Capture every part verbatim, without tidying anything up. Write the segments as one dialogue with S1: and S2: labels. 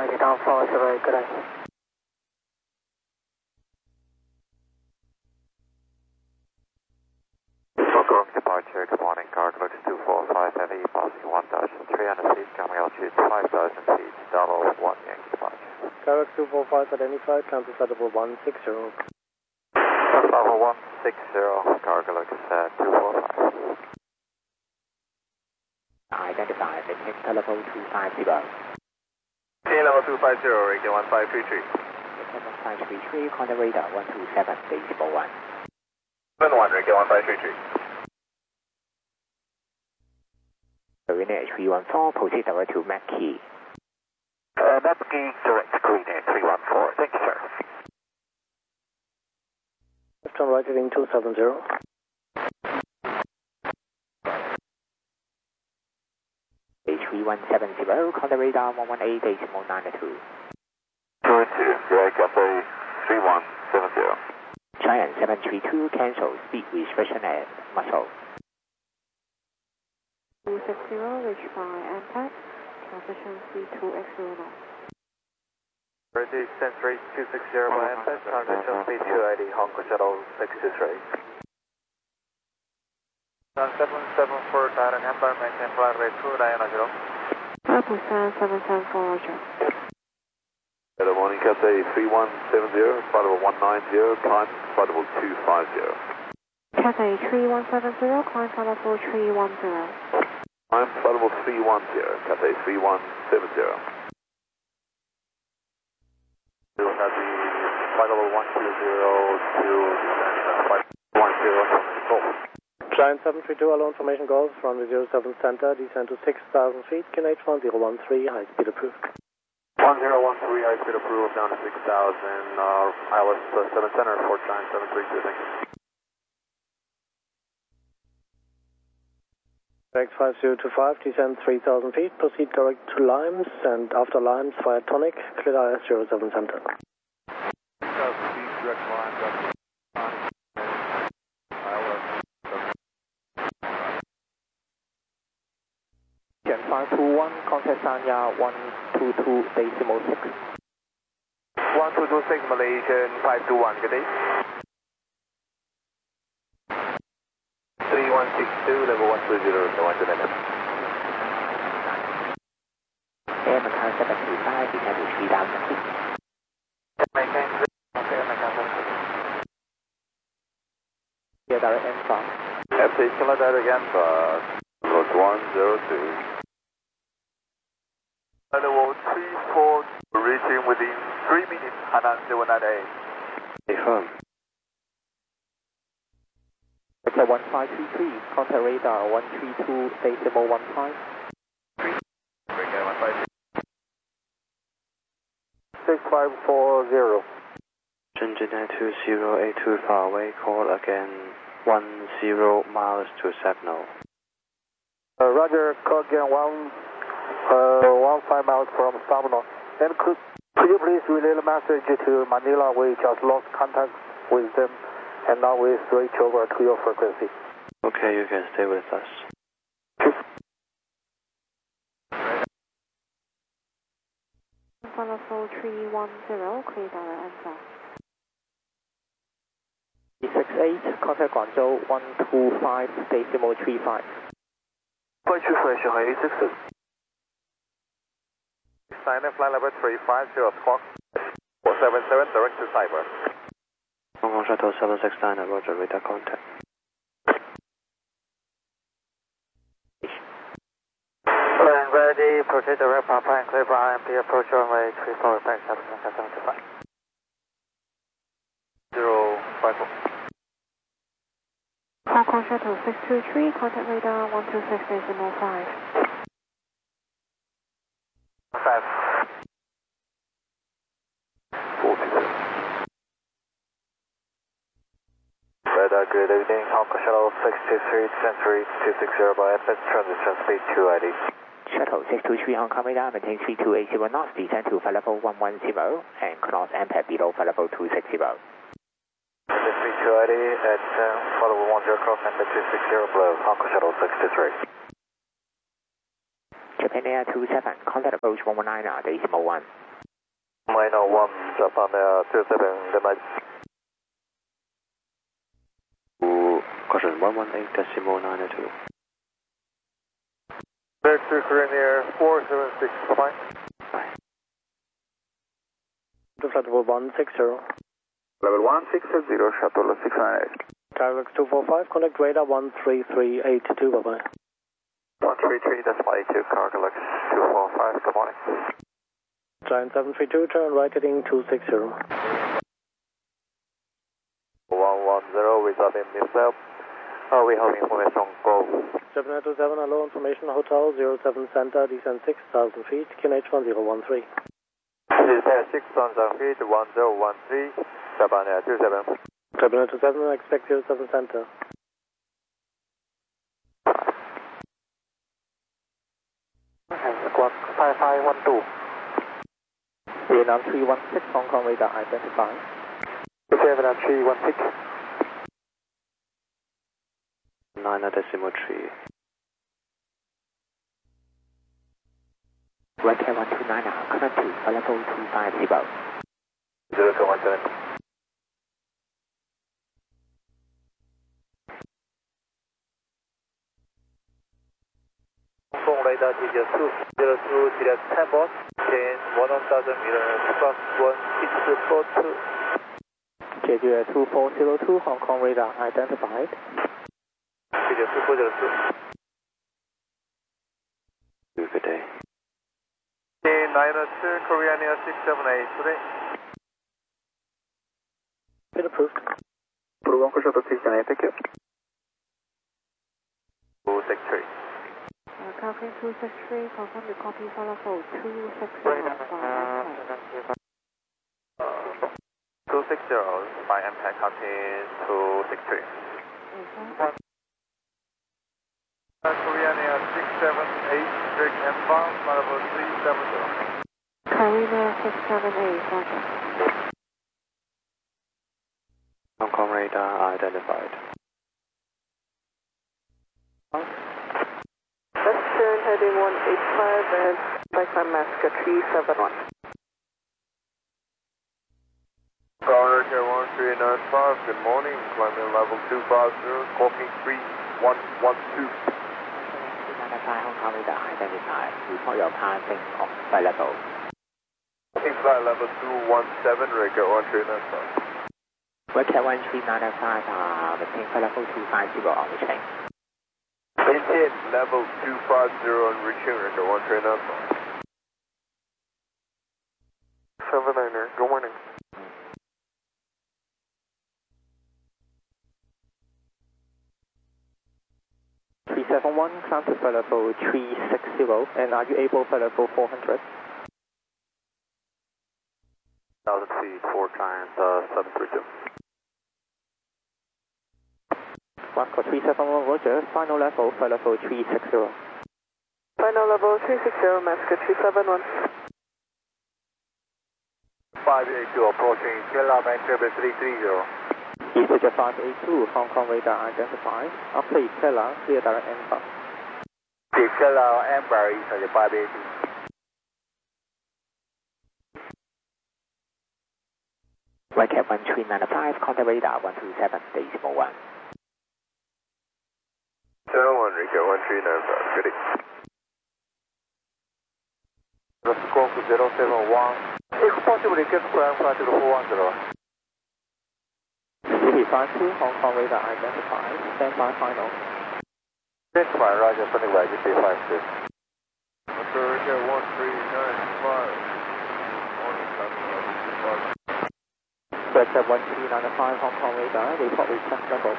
S1: downfall, very good day.
S2: Foregoing departure, good morning, Cargolux two four five Heavy, passing one thousand three hundred feet, coming altitude five thousand feet, double one Yankee departure.
S3: Cargolux two four five identified, cancel flight level one six zero.
S2: Level one six zero, Cargolux uh, two four five.
S1: Identified, maintain level two five zero.
S2: Okay, level two five zero, radio one five three three.
S1: one five three three, contact radar one two seven, decimal one.
S2: seven one, radio one five three three.
S1: Marine three one four, proceed direct to Mackie.
S2: Uh, Mackie, direct Green Air three one four, thank you, sir.
S3: Left on right heading two seven zero.
S1: three one seven zero, contact radar one one eight, decimal nine two.
S2: two two, direct Cathay three one seven zero.
S1: Giant seven three two, cancel, speed restriction at muscle.
S4: two six zero, reach by impact, transition C two X zero now.
S2: Ready, sense rate two six zero by impact, transition speed two eighty, Hong Kong Shuttle six two three. seven seven four, Thailand Empire, maintain flight rate two nine zero.
S4: five percent, seven seven four, Roger.
S2: Good morning, Cathay three one seven zero, flight level one nine zero, climb flight level two five zero.
S4: Cathay three one seven zero, climb flight level three one zero.
S2: Climb flight level three one zero, Cathay three one seven zero. We will have the flight level one two zero to descend uh, flight one zero, control.
S3: Giant seven three two, alone formation goals, runway zero seven center, descend to six thousand feet, K N H one zero one three, high speed approved.
S2: one zero one three, high speed approved, down to six thousand, uh, I L S uh, seven center, Fort Giant seven three two, thank you.
S3: Direct five zero two five, descend three thousand feet, proceed direct to Limes, and after Limes, via Tonic, clear I S zero seven center.
S2: six thousand feet, direct line, direct line, I L S
S1: five two one, contact Sanya one two two, decimal six.
S2: one two two six, Malaysian five two one, good day. three one six two, level one two zero, so one to the left.
S1: Air Macau seven two five, descend to three thousand feet.
S2: Maintain, okay, Macau seven two five.
S1: Clear direct M four.
S2: F T, Kilo direct Alpha, approach one zero two. Level three four, reaching within three minutes, Hanan zero nine eight. Confirm.
S1: Hotel one five three three, contact radar one three two, decimal one five.
S3: six five four zero.
S5: Shenzhen nine two zero eight two far away, call again one zero miles to Signal.
S3: Uh, Roger, call again one, uh, one five miles from Signal. And could, could you please relay the message to Manila? We just lost contact with them, and now we switch over to your frequency.
S5: Okay, you can stay with us.
S4: Flight level three one zero, clear direct answer.
S1: six eight, contact Guangzhou one two five, decimal three five.
S2: Flight two five, Shanghai eight six six. Sign in flight level three five zero, squawk four seven seven, direct to Cyber.
S5: Hong Kong Shuttle seven six nine, Roger, radar contact.
S2: Land ready, proceed direct Papa and clear for I M P, approach runway three four, back seven seven two five. zero five four.
S4: Hong Kong Shuttle six two three, contact radar one two six, decimal five.
S2: Five. forty-seven. Radar, good evening, Hong Kong Shuttle six two three, Century two six zero by F S, transition speed two eighty.
S1: Shuttle six two three, Hong Kong radar, maintain three two eight zero knots, descend to flight level one one zero, and cross impact below flight level two six zero.
S2: Speed two eighty at uh, flight level one zero, cross impact two six zero below, Hong Kong Shuttle six two three.
S1: Japan Air two seven, contact approach one one nine, decimal one.
S2: Minor one, Japan Air two seven, good night.
S5: Caution one one eight decimal nine two.
S2: Back to Korean Air four seven six, bye-bye.
S5: Bye.
S3: To flight level one six zero.
S2: Level one six zero, shuttle six nine eight.
S3: Cargolux two four five, contact radar one three three eight two, bye-bye.
S2: one three three, decimal eight two, Cargolux two four five, good morning.
S3: Giant seven three two, turn right heading two six zero.
S2: one one zero, we got in yourself. Oh, we have information, go.
S3: Japan Air two seven, hello, information, hotel zero seven center, descend six thousand feet, Q N H one zero one three.
S2: This is six thousand feet, one zero one three, Japan Air two seven.
S3: Japan Air two seven, expect zero seven center. Squawk five five one two. Vietnam three one six, Hong Kong radar identified. Vietnam three one six.
S5: Nine decimal three.
S1: Right Air one two nine, current to flight level two five zero.
S2: zero two one seven. Hong Kong radar T J two zero two direct ten bots, gain one thousand meters, plus one six four two.
S3: J J two four zero two, Hong Kong radar identified.
S2: T J two four zero two.
S5: Good day.
S2: nine oh two, Korean Air six seven eight today.
S3: Been approved.
S2: Approve Uncle Shuttle six seven eight, thank you. two six three.
S4: Uh, Calculating two six three, confirm the copy follow for two six zero by impact.
S2: two six zero by impact, copy two six three.
S4: Okay.
S2: Korean Air six seven eight, direct inbound, level three seven zero.
S4: Carina six seven eight, roger.
S5: Hong Kong radar identified.
S4: Western heading one eight five and backline mask three seven one.
S2: Tower Air one three nine five, good morning, climbing level two five zero, scorpion three one one two.
S1: Hong Kong radar identified. Report your passing of flight level.
S2: Flight level two one seven, Red Cat one three nine five.
S1: Red Cat one three nine five, uh, maintain flight level two five zero on reaching.
S2: Maintain level two five zero on reaching, Red Cat one three nine five. seven niner, good morning.
S3: three seven one, climb to flight level three six zero, and are you able flight level four hundred?
S2: one thousand feet, four times, uh, seven three two.
S3: Moscow three seven one, roger, final level, flight level three six zero.
S4: Final level three six zero, mask three seven one.
S2: five eight two, approaching, Killer Vancouver three three zero.
S3: EasyJet five eight two, Hong Kong radar identified. After Ikela, clear direct inbound.
S2: Killer Amber, EasyJet five eight two.
S1: Red Cat one three nine five, contact radar one two seven, decimal one.
S2: seven one, Red Cat one three nine five, good day. The scope is zero seven one. If possible, request climb flight to the four one zero.
S3: C P five two, Hong Kong radar identified. Stand by final.
S2: Stand by, Roger, standing by, G P five two. Red Cat one three nine five. Morning,
S3: Red Cat one three nine five, Hong Kong radar, report request level.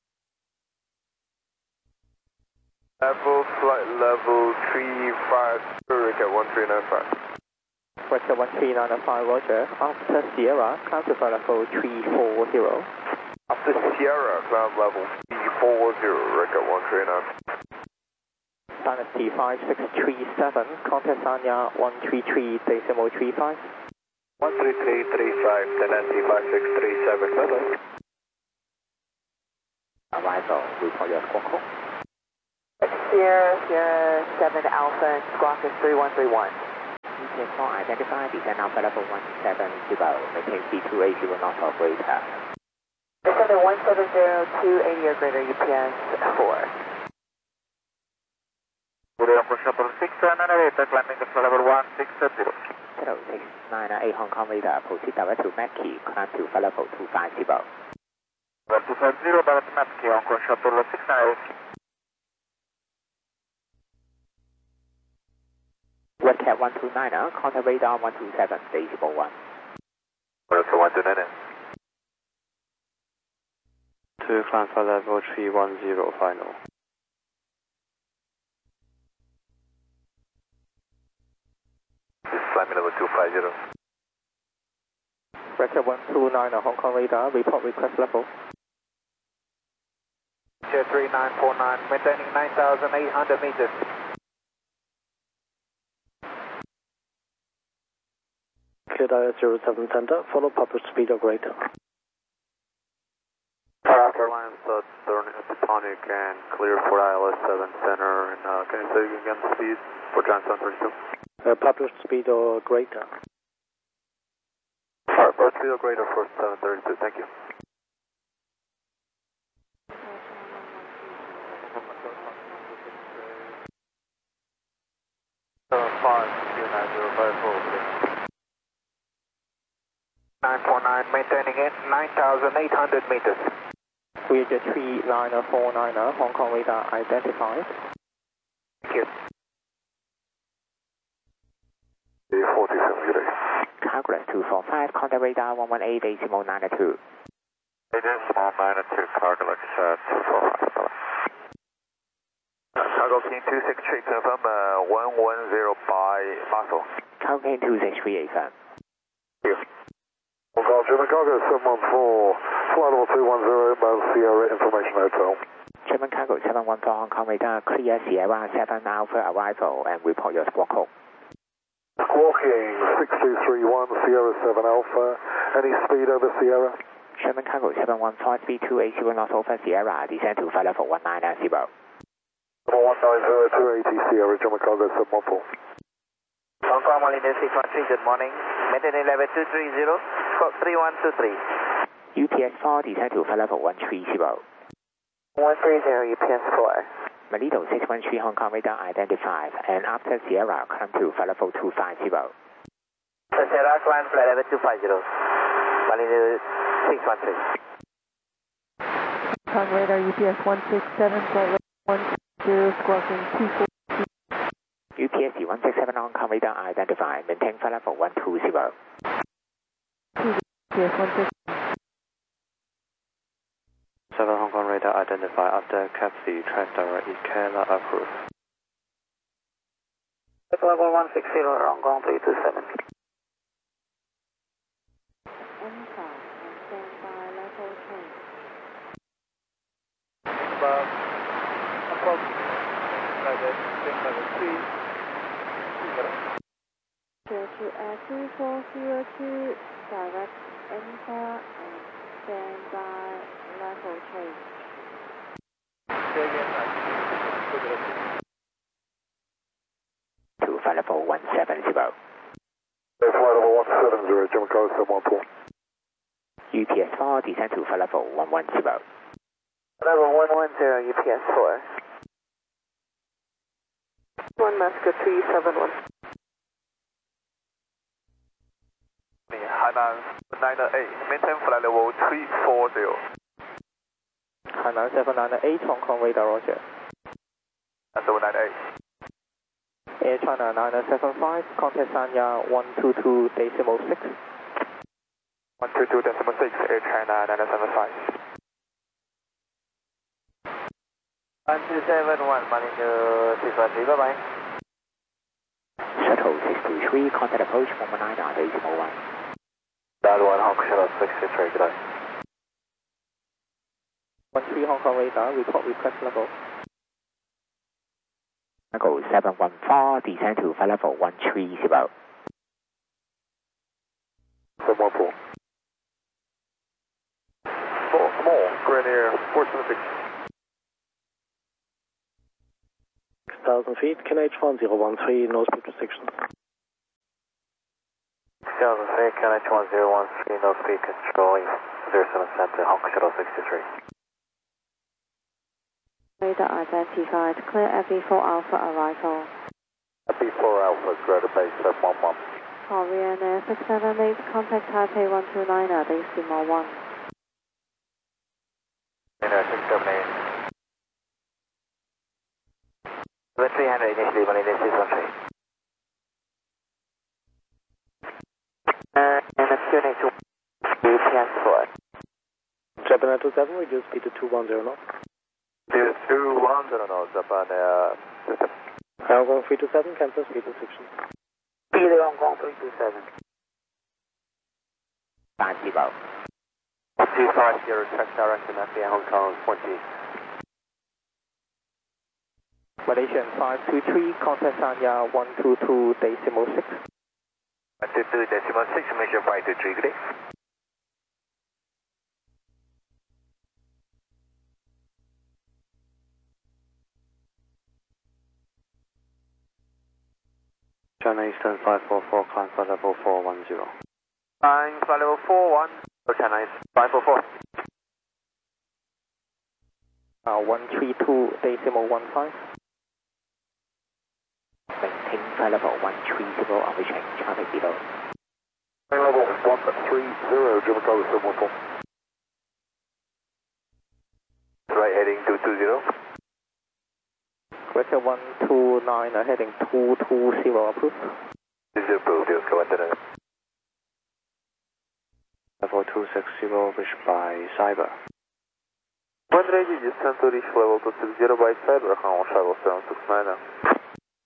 S2: Level, flight level three five, Red Cat one three nine five.
S3: Red Cat one three nine five, roger. After Sierra, climb to flight level three four zero.
S2: After Sierra, climb level three four zero, Red Cat one three nine.
S3: Dynasty five six three seven, contact Sanya one three three, decimal three five.
S2: one three three three five, Dynasty five six three seven, bye-bye.
S1: Arrival, report your squawk code.
S4: Sierra, Sierra seven Alpha, and squawk is three one three one.
S1: E T P S four identified, descend now flight level one seven zero, maintain speed two eighty knots or greater.
S6: Descend one seven zero, two eighty or greater, U P S four.
S2: Hong Shuttle six nine eight, climbing the flight level one six zero.
S1: Shuttle six nine eight Hong Kong radar, proceed direct to Mackie, climb to flight level two five zero.
S2: Level two five zero, direct to Mackie, Hong Kong Shuttle six nine eight.
S1: Red Cat one two nine, contact radar one two seven, decibel one.
S2: Red Cat one two nine.
S5: To climb flight level three one zero final.
S2: Flight level two five zero.
S3: Red Cat one two nine, Hong Kong radar, report request level.
S2: Jet three nine four nine, maintaining nine thousand eight hundred meters.
S3: Cleared I S zero seven center, follow published speed or greater.
S2: Airline South turn into Tonic and clear for I L S seven center, and uh, can you say again the speed for Johnson thirty-two?
S3: Uh, published speed or greater.
S2: Alright, first speed or greater for seven thirty-two, thank you. seven five, nine zero five four, nine four nine, maintaining it, nine thousand eight hundred meters.
S3: Voyager three nine four nine, Hong Kong radar identified.
S2: Thank you. forty-seven, good day.
S1: Congress two four five, contact radar one one eight, decimal nine two.
S2: Decimal nine two, Carglass uh, two four five, bye. Cargo King two six three, confirm uh, one one zero by Muscle.
S1: Cargo King two six three, affirm.
S2: Thank you. Cargo German Cargo seven one four, flight level two one zero, inbound Sierra Information Hotel.
S1: German Cargo seven one four, Hong Kong radar, clear Sierra seven Alpha arrival and report your squawk code.
S2: Squawking six two three one, Sierra seven Alpha, any speed over Sierra?
S1: German Cargo seven one four, speed two eighty knots over Sierra, descend to flight level one nine zero.
S2: one nine zero, two eighty Sierra, German Cargo seven one four.
S6: Hong Kong Molina six one three, good morning. Maintain level two three zero, code three one two three.
S1: U P S four, descend to flight level one three zero.
S6: one three zero, U P S four.
S1: Malido six one three, Hong Kong radar identified, and after Sierra, climb to flight level two five zero.
S6: Sierra, climb flight level two five zero. Molina six one three.
S4: Hong Kong radar U P S one six seven, flight level one zero, squawking two four.
S1: U P S one six seven, Hong Kong radar identified, maintain flight level one two zero.
S4: U P S one six
S5: seven Hong Kong radar identified after C A P C track direct is Kerala approved.
S6: Level one six zero, Hong Kong three two seven.
S4: N five and stand by level change.
S2: Above, approach, level, level three.
S4: Clear to Air two four zero two, direct enter and stand by level change.
S1: To flight level one seven zero.
S2: Flight level one seven zero, German Cargo seven one four.
S1: U P S four, descend to flight level one one zero.
S6: Level one one zero, U P S four. one Muscat three seven one.
S2: Hainan nine eight, maintain flight level three four zero.
S3: Hainan seven nine eight, Hong Kong radar, roger.
S2: seven nine eight.
S3: Air China nine seven five, contact Sanya one two two decimal six.
S2: one two two decimal six, Air China nine seven five.
S6: one two seven one, Molina six one three, bye bye.
S1: Shuttle six two three, contact approach one one nine decimal one.
S2: That one, Hong Kong Shuttle six two three, good day.
S3: one three Hong Kong radar, report request level.
S1: Cargo seven one four, descend to flight level one three zero.
S2: seven one four. Four, small, Grenier four seven six.
S3: six thousand feet, K N H one zero one three, nose speed restriction.
S2: thousand three, K N H one zero one three, no speed control, zero seven center, Hong Kong Shuttle sixty-three.
S4: Radar identified. Clear F V four Alpha arrival.
S3: F V four Alpha, Greater Base seven one one.
S4: Korean Air six seven eight, contact Taipei one two nine at decimal one.
S2: Air six seven eight. three hundred initially, Malaysia six one three. And Q N H speed transport.
S3: Japan Air two seven, reduce speed to two one zero knots.
S2: two one zero knots, Japan Air two seven.
S3: Hong Kong three two seven, cancel speed restriction.
S6: Speed Hong Kong three two seven.
S1: five zero.
S2: two five zero, track direction F A Hong Kong twenty.
S3: Malaysian five two three, contact Sanya one two two decimal six.
S2: one two two decimal six, Malaysia five two three, good day.
S5: China Eastern five four four, climb flight level four one zero.
S2: Climb flight level four one, China Eastern five four four.
S3: Uh, one three two decimal one five.
S1: Maintain flight level one three zero on the change, traffic below.
S3: Flight level one three zero, German Cargo seven one four.
S2: Right heading two two zero.
S3: Vector one two nine, uh, heading two two zero, approved.
S2: This is approved, yes, go into the
S5: Level two six zero, reached by Cyber.
S2: One ready, descent to reach level two six zero by Cyber, Hong Kong Shuttle seven six nine.